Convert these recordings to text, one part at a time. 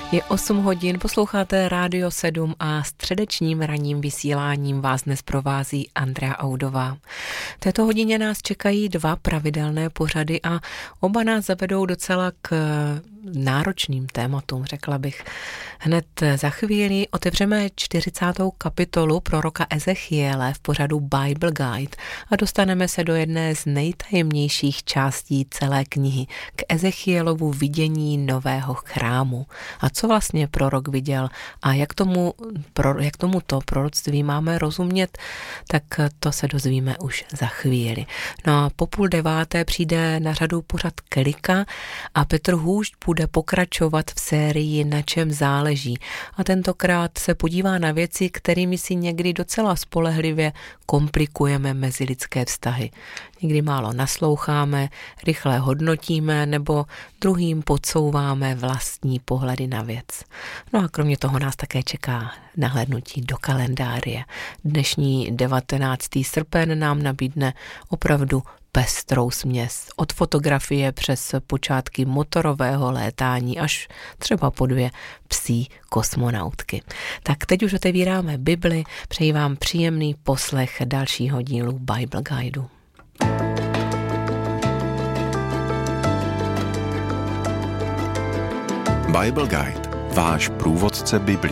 Je 8 hodin, posloucháte Rádio 7 a středečním ranním vysíláním vás dnes provází Andrea Audová. V této hodině nás čekají 2 pravidelné pořady a oba nás zavedou docela k náročným tématům, řekla bych. Hned za chvíli otevřeme 40. kapitolu proroka Ezechiele v pořadu Bible Guide a dostaneme se do jedné z nejtajemnější částí celé knihy, k Ezechielovu vidění nového chrámu. A co vlastně prorok viděl a jak tomuto proroctví máme rozumět, tak to se dozvíme už za chvíli. No a po 8:30 přijde na řadu pořad Klika a Petr Hůšť bude pokračovat v sérii Na čem záleží a tentokrát se podívá na věci, kterými si někdy docela spolehlivě komplikujeme mezilidské vztahy. Někdy málo nasloucháme, rychle hodnotíme nebo druhým podsouváme vlastní pohledy na věc. No a kromě toho nás také čeká nahlédnutí do kalendáře. Dnešní 19. srpen nám nabídne opravdu pestrou směs. Od fotografie přes počátky motorového létání až třeba po 2 psí kosmonautky. Tak teď už otevíráme Bibli, přeji vám příjemný poslech dalšího dílu Bible Guideu. Bible Guide, váš průvodce Biblí.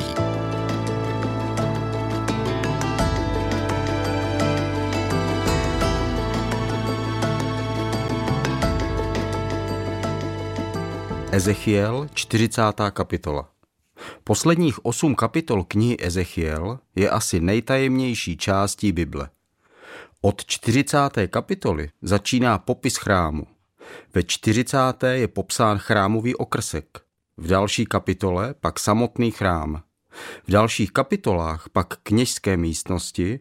Ezechiel, 40. kapitola. Posledních 8 kapitol knihy Ezechiel je asi nejtajemnější částí Bible. Od 40. kapitoly začíná popis chrámu. Ve 40. je popsán chrámový okrsek. V další kapitole pak samotný chrám. V dalších kapitolách pak kněžské místnosti,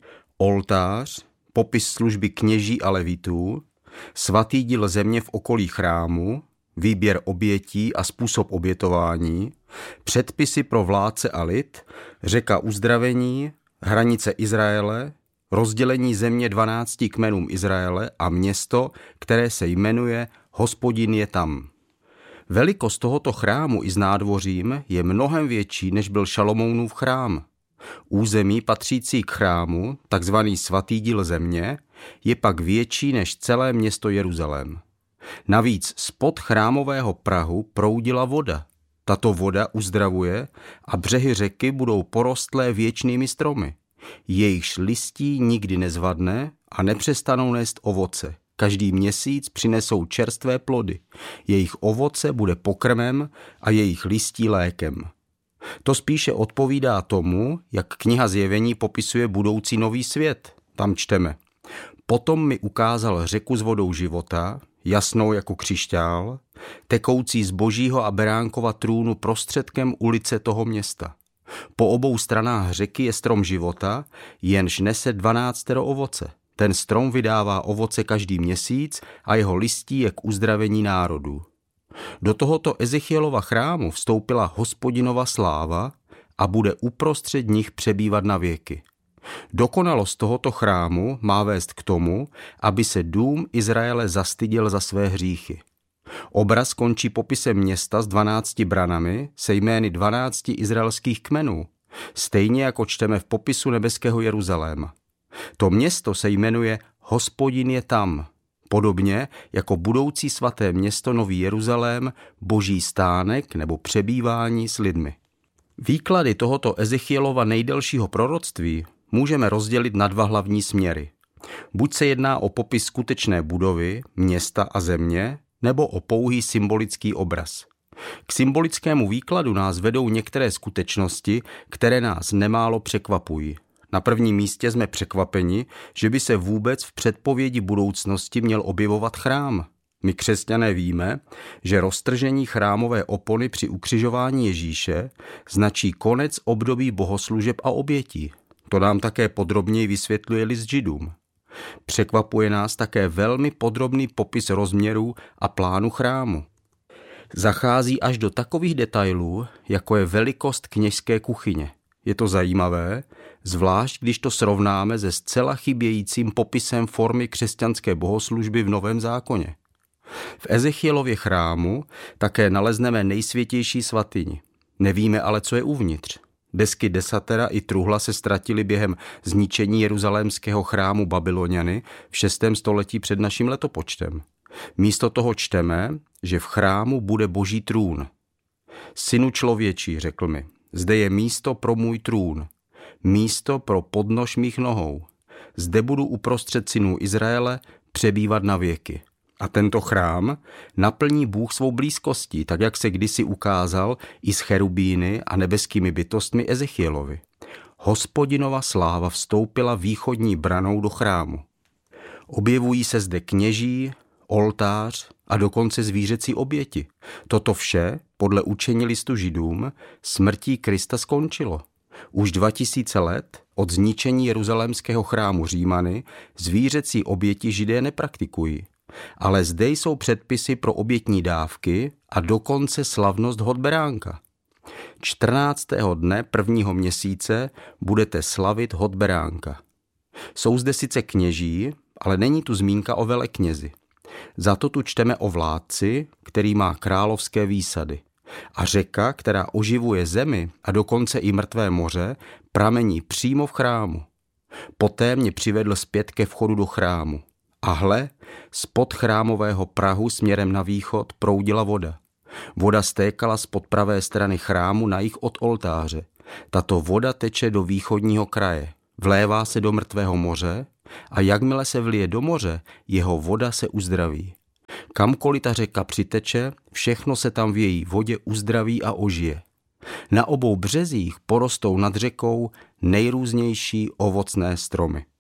oltář, popis služby kněží a levitů, svatý díl země v okolí chrámu, výběr obětí a způsob obětování, předpisy pro vládce a lid, řeka uzdravení, hranice Izraele, rozdělení země 12 kmenům Izraele a město, které se jmenuje Hospodin je tam. Velikost tohoto chrámu i s nádvořím je mnohem větší, než byl Šalomounův chrám. Území patřící k chrámu, takzvaný svatý díl země, je pak větší než celé město Jeruzalém. Navíc spod chrámového prahu proudila voda. Tato voda uzdravuje a břehy řeky budou porostlé věčnými stromy. Jejichž listí nikdy nezvadne a nepřestanou nést ovoce. Každý měsíc přinesou čerstvé plody. Jejich ovoce bude pokrmem a jejich listí lékem. To spíše odpovídá tomu, jak kniha Zjevení popisuje budoucí nový svět. Tam čteme: Potom mi ukázal řeku s vodou života, jasnou jako křišťál, tekoucí z Božího a Beránkova trůnu prostředkem ulice toho města. Po obou stranách řeky je strom života, jenž nese 12 ovoce. Ten strom vydává ovoce každý měsíc a jeho listí je k uzdravení národů. Do tohoto Ezechielova chrámu vstoupila Hospodinova sláva a bude uprostřed nich přebývat na věky. Dokonalost tohoto chrámu má vést k tomu, aby se dům Izraele zastyděl za své hříchy. Obraz končí popisem města s 12 branami se jmény 12 izraelských kmenů, stejně jako čteme v popisu nebeského Jeruzaléma. To město se jmenuje Hospodin je tam, podobně jako budoucí svaté město Nový Jeruzalém, Boží stánek nebo přebývání s lidmi. Výklady tohoto Ezechielova nejdelšího proroctví můžeme rozdělit na 2 hlavní směry. Buď se jedná o popis skutečné budovy, města a země, nebo o pouhý symbolický obraz. K symbolickému výkladu nás vedou některé skutečnosti, které nás nemálo překvapují. Na prvním místě jsme překvapeni, že by se vůbec v předpovědi budoucnosti měl objevovat chrám. My křesťané víme, že roztržení chrámové opony při ukřižování Ježíše značí konec období bohoslužeb a obětí. To nám také podrobněji vysvětluje list Židům. Překvapuje nás také velmi podrobný popis rozměrů a plánu chrámu. Zachází až do takových detailů, jako je velikost kněžské kuchyně. Je to zajímavé, zvlášť když to srovnáme se zcela chybějícím popisem formy křesťanské bohoslužby v Novém zákoně. V Ezechielově chrámu také nalezneme nejsvětější svatyni. Nevíme ale, co je uvnitř. Desky desatera i truhla se ztratily během zničení jeruzalémského chrámu Babyloniany v 6. století před naším letopočtem. Místo toho čteme, že v chrámu bude boží trůn. Synu člověčí, řekl mi, zde je místo pro můj trůn, místo pro podnož mých nohou. Zde budu uprostřed synů Izraele přebývat na věky. A tento chrám naplní Bůh svou blízkostí, tak jak se kdysi ukázal i s cherubíny a nebeskými bytostmi Ezechielovi. Hospodinova sláva vstoupila východní branou do chrámu. Objevují se zde kněží, oltář a dokonce zvířecí oběti. Toto vše, podle učení listu Židům, smrtí Krista skončilo. Už 2000 let od zničení jeruzalémského chrámu Římany zvířecí oběti Židé nepraktikují. Ale zde jsou předpisy pro obětní dávky a dokonce slavnost hod beránka. 14. dne 1. měsíce budete slavit hod beránka. Jsou zde sice kněží, ale není tu zmínka o veleknězi. Za to tu čteme o vládci, který má královské výsady. A řeka, která oživuje zemi a dokonce i mrtvé moře, pramení přímo v chrámu. Poté mě přivedl zpět ke vchodu do chrámu. A hle, spod chrámového prahu směrem na východ proudila voda. Voda stékala spod pravé strany chrámu na jih od oltáře. Tato voda teče do východního kraje, vlévá se do mrtvého moře a jakmile se vlije do moře, jeho voda se uzdraví. Kamkoliv ta řeka přiteče, všechno se tam v její vodě uzdraví a ožije. Na obou březích porostou nad řekou nejrůznější ovocné stromy.